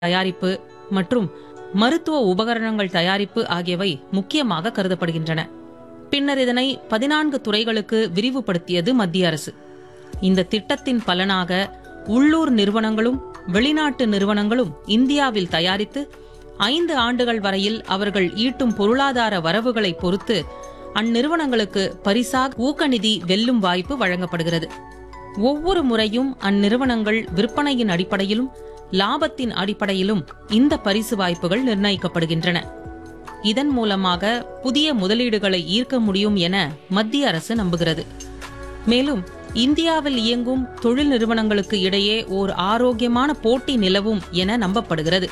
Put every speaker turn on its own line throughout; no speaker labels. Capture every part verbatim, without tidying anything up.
தயாரிப்பு மற்றும் மருத்துவ உபகரணங்கள் தயாரிப்பு ஆகியவை முக்கியமாக கருதப்படுகின்றன. பின்னர் இதனை பதினான்கு துறைகளுக்கு விரிவுபடுத்தியது மத்திய அரசு. இந்த திட்டத்தின் பலனாக உள்ளூர் நிறுவனங்களும் வெளிநாட்டு நிறுவனங்களும் இந்தியாவில் தயாரித்து ஐந்து ஆண்டுகள் வரையில் அவர்கள் ஈட்டும் பொருளாதார வரவுகளை பொறுத்து அந்நிறுவனங்களுக்கு பரிசாக ஊக்கநிதி வெல்லும் வாய்ப்பு வழங்கப்படுகிறது. ஒவ்வொரு முறையும் அந்நிறுவனங்கள் விற்பனையின் அடிப்படையிலும் லாபத்தின் அடிப்படையிலும் இந்த பரிசு வாய்ப்புகள் நிர்ணயிக்கப்படுகின்றன. இதன் மூலமாக புதிய முதலீடுகளை ஈர்க்க முடியும் என மத்திய அரசு நம்புகிறது. மேலும் இந்தியாவில் இயங்கும் தொழில் நிறுவனங்களுக்கு இடையே ஓர் ஆரோக்கியமான போட்டி நிலவும் என நம்பப்படுகிறது.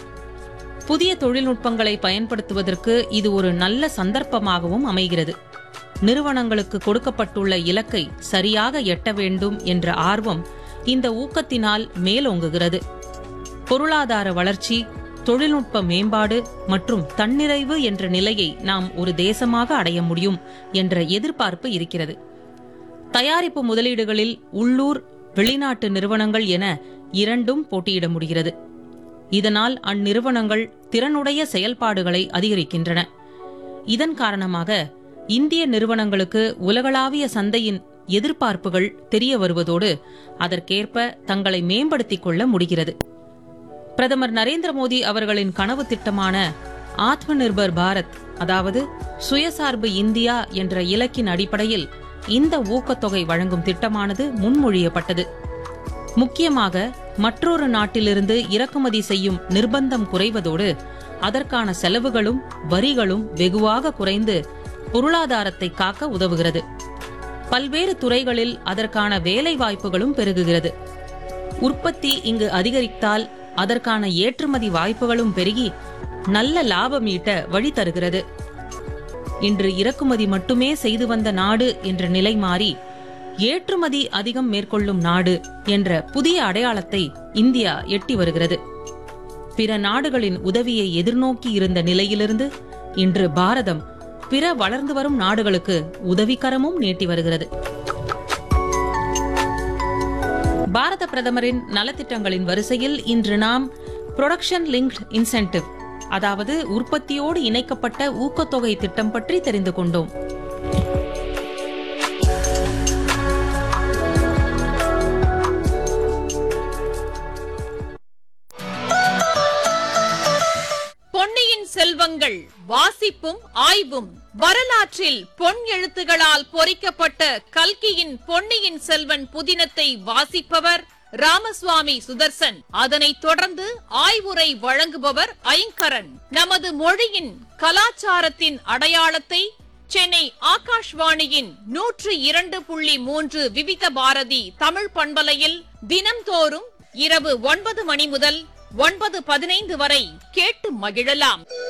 புதிய தொழில்நுட்பங்களை பயன்படுத்துவதற்கு இது ஒரு நல்ல சந்தர்ப்பமாகவும் அமைகிறது. நிறுவனங்களுக்கு கொடுக்கப்பட்டுள்ள இலக்கை சரியாக எட்ட வேண்டும் என்ற ஆர்வம் இந்த ஊக்கத்தினால் மேலோங்குகிறது. பொருளாதார வளர்ச்சி, தொழில்நுட்ப மேம்பாடு மற்றும் தன்னிறைவு என்ற நிலையை நாம் ஒரு தேசமாக அடைய முடியும் என்ற எதிர்பார்ப்பு இருக்கிறது. தயாரிப்பு முதலீடுகளில் உள்ளூர், வெளிநாட்டு நிறுவனங்கள் என இரண்டும் போட்டியிட முடிகிறது. இதனால் அந்நிறுவனங்கள் திறனுடைய செயல்பாடுகளை அதிகரிக்கின்றன. இதன் காரணமாக இந்திய நிறுவனங்களுக்கு உலகளாவிய சந்தையின் எதிர்பார்ப்புகள் தெரிய வருவதோடு அதற்கேற்ப தங்களை மேம்படுத்திக் கொள்ள முடிகிறது. பிரதமர் நரேந்திர மோடி அவர்களின் கனவு திட்டமான ஆத்ம நிர்பர் பாரத், அதாவது சுயசார்பு இந்தியா என்ற இலக்கின் அடிப்படையில் இந்த ஊக்கத்தொகை வழங்கும் திட்டமானது முன்மொழியப்பட்டது. முக்கியமாக மற்றொரு நாட்டிலிருந்து இறக்குமதி செய்யும் நிர்பந்தம் குறைவதோடு அதற்கான செலவுகளும் வரிகளும் வெகுவாக குறைந்து பொருளாதாரத்தை காக்க உதவுகிறது. பல்வேறு துறைகளில் அதற்கான வேலை வாய்ப்புகளும் பெருகுகிறது. உற்பத்தி இங்கு அதிகரித்தால் அதற்கான ஏற்றுமதி வாய்ப்புகளும் பெருகி நல்ல லாபம் ஈட்ட வழி தருகிறது. இன்று இறக்குமதி மட்டுமே செய்து வந்த நாடு என்ற நிலை மாறி ஏற்றுமதி அதிகம் மேற்கொள்ளும் நாடு என்ற புதிய அடையாளத்தை இந்தியா எட்டி வருகிறது. பிற நாடுகளின் உதவியை எதிர்நோக்கி இருந்த நிலையிலிருந்து இன்று பாரதம் பிற வளர்ந்து வரும் நாடுகளுக்கு உதவிக்கரமும் நீட்டி வருகிறது. பாரத பிரதமரின் நலத்திட்டங்களின் வரிசையில் இன்று நாம் புரொடக்ஷன் லிங்க்ட் இன்சென்டிவ், அதாவது உற்பத்தியோடு இணைக்கப்பட்ட ஊக்கத்தொகை திட்டம் பற்றி தெரிந்து கொண்டோம்.
பொன்னியின் செல்வங்கள் வாசிப்பும் ஆய்வும். வரலாற்றில் பொன் எழுத்துகளால் பொறிக்கப்பட்ட கல்கியின் பொன்னியின் செல்வன் புதினத்தை வாசிப்பவர் ராமசுவாமி சுதர்சன். அதனைத் தொடர்ந்து ஆய்வுரை வழங்குபவர் ஐங்கரன். நமது மொழியின் கலாச்சாரத்தின் அடையாளத்தை சென்னை ஆகாஷ்வாணியின் நூற்று இரண்டு புள்ளி மூன்று விவித பாரதி தமிழ் பண்பலையில் தினம்தோறும் இரவு ஒன்பது மணி முதல் ஒன்பது பதினைந்து வரை கேட்டு மகிழலாம்.